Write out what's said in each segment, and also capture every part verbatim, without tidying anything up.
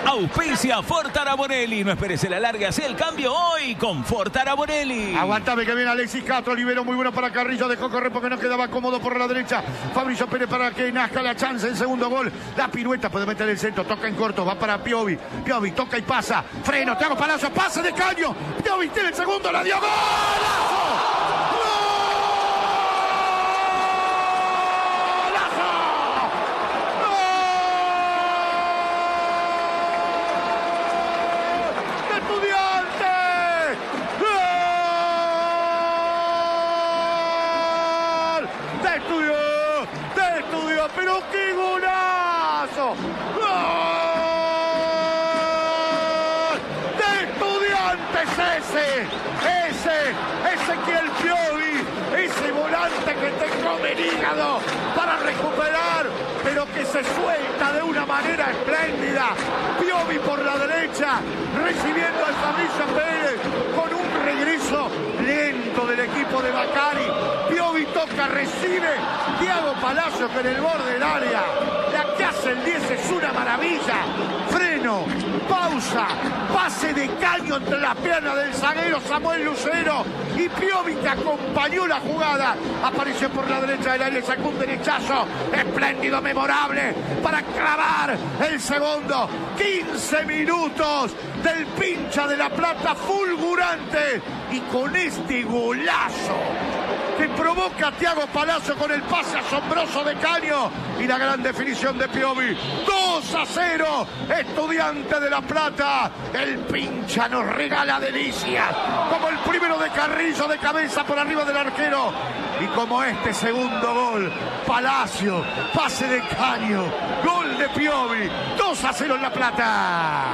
Auspicia Fortara Bonelli. No esperes la larga, hace el cambio hoy con Fortara Bonelli. Aguantame que viene Alexis Castro, liberó muy bueno para Carrillo, dejó correr porque no quedaba cómodo por la derecha. Fabricio Pérez para que nazca la chance en segundo gol. La pirueta puede meter el centro, toca en corto, va para Piovi. Piovi toca y pasa. Freno, Thiago Palacio, pase de caño. Piovi tiene el segundo, la dio. ¡Golazo! ¡Pero qué golazo! ¡Gol! ¡De Estudiantes ese! ¡Ese! ¡Ezequiel Piovi! ¡Ese volante que te come el hígado para recuperar! Pero que se suelta de una manera espléndida. Piovi por la derecha, recibiendo al Fabricio Pérez con un regreso lento del equipo de Bacari. Piovi toca, recibe. Thiago Palacio que en el borde del área. La que hace el diez es una maravilla. Freno, pausa, pase de caño entre las piernas del zaguero Samuel Lucero. Y Piovi que acompañó la jugada. Apareció por la derecha del área, sacó un derechazo espléndido, memorable, para clavar el segundo. quince minutos del Pincha de la Plata fulgurante. Y con este golazo que provoca a Thiago Palacio con el pase asombroso de Caño y la gran definición de Piovi. dos a cero, Estudiante de La Plata. El Pincha nos regala delicias, como el primero de Carrillo de cabeza por arriba del arquero. Y como este segundo gol, Palacio, pase de Caño, gol de Piovi. dos a cero en La Plata.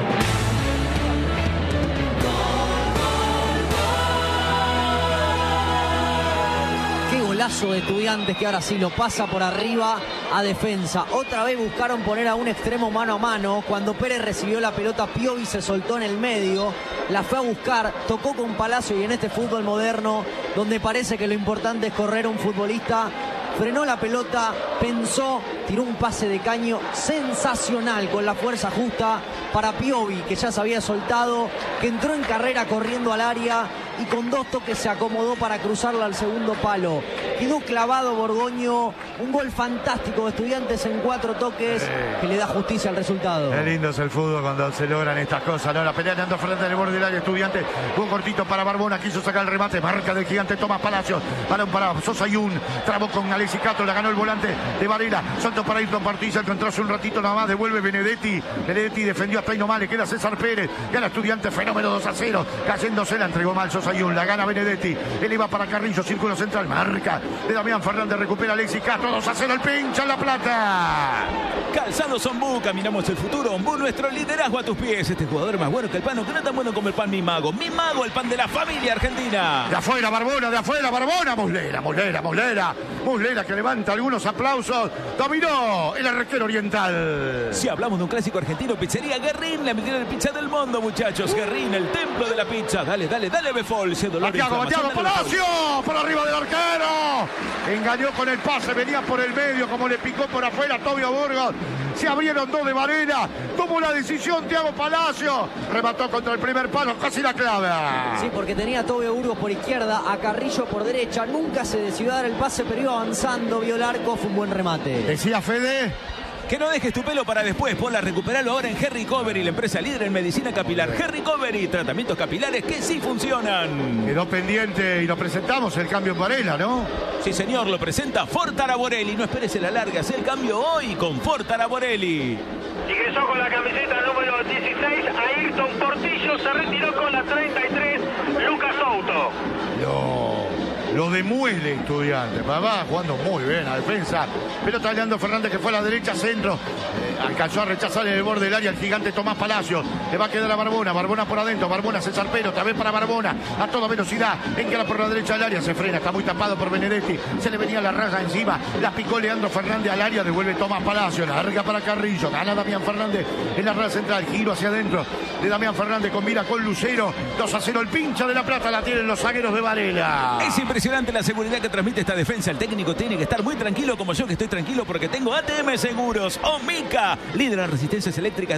Golazo de Estudiantes que ahora sí lo pasa por arriba a defensa. Otra vez buscaron poner a un extremo mano a mano. Cuando Pérez recibió la pelota, Piovi se soltó en el medio, la fue a buscar, tocó con Palacio. Y en este fútbol moderno, donde parece que lo importante es correr a un futbolista, frenó la pelota, pensó, tiró un pase de Caño sensacional con la fuerza justa para Piovi, que ya se había soltado, que entró en carrera corriendo al área y con dos toques se acomodó para cruzarla al segundo palo. Quedó clavado Borgoño, un gol fantástico de Estudiantes en cuatro toques, sí, que le da justicia al resultado. Qué lindo es el fútbol cuando se logran estas cosas, ¿no? La pelea de Ando Fernández en el borde del área, Estudiantes, un cortito para Barbona, quiso sacar el remate, marca del gigante Tomás Palacios, balón para Sosa Yun, trabó con Alexis Castro, la ganó el volante de Varela, salto para Ayrton Partilla, encontró hace un ratito nada más, devuelve Benedetti, Benedetti defendió hasta ahí nomás, le queda César Pérez, gana Estudiantes, fenómeno dos a cero, cayéndose, la entregó mal Sosa Yun, la gana Benedetti, él iba para Carrillo, círculo central, marca de Damián Fernández, recupera Alexis Castro, dos a cero el Pincha en La Plata. Calzados Ombú, caminamos el futuro. Ombú, nuestro liderazgo a tus pies. Este jugador es más bueno que el pan, que no es tan bueno como el pan Mi Mago. Mi Mago, el pan de la familia argentina. De afuera, Barbona, de afuera, Barbona. Muslera, Muslera, Muslera. Muslera que levanta algunos aplausos. Dominó el arquero oriental. Si hablamos de un clásico argentino, pizzería Guerrín, la mejor pizza del mundo, muchachos. Guerrín, el templo de la pizza. Dale, dale, dale, Befol. Santiago, Santiago Palacio, por arriba del arquero. Engañó con el pase, venía por el medio, como le picó por afuera Tobio Burgos. Se abrieron dos de Varela, tomó la decisión Thiago Palacio, remató contra el primer palo, casi la clave. Sí, porque tenía a Tobio Burgos por izquierda, a Carrillo por derecha, nunca se decidió dar el pase, pero iba avanzando, vio el arco, fue un buen remate. Decía Fede. Que no dejes tu pelo para después, ponla, recuperalo ahora en Herry Covery, la empresa líder en medicina capilar. Herry Covery, tratamientos capilares que sí funcionan. Quedó pendiente y lo presentamos, el cambio en Varela, ¿no? Sí, señor, lo presenta Fortara Bonelli. No esperes la larga, haz el cambio hoy con Fortara Bonelli. Ingresó con la camiseta número dieciséis, Ayrton Portillo, se retiró con la treinta y tres, Lucas Souto. No. Lo demuele Estudiantes, va jugando muy bien a defensa. Pelota de Ando Fernández que fue a la derecha, centro. Eh, alcanzó a rechazar en el borde del área el gigante Tomás Palacios. Le va a quedar a Barbona, Barbona por adentro, Barbona César Pérez, otra vez para Barbona, a toda velocidad. Encara por la derecha del área, se frena, está muy tapado por Benedetti. Se le venía la raja encima, la picó Leandro Fernández al área, devuelve Tomás Palacios, larga para Carrillo, gana Damián Fernández en la red central, giro hacia adentro de Damián Fernández, combina con Lucero. dos a cero el Pincha de La Plata, la tienen los zagueros de Varela. Es impresionante la seguridad que transmite esta defensa. El técnico tiene que estar muy tranquilo, como yo que estoy tranquilo porque tengo A T M Seguros. Omica, líder en resistencias eléctricas.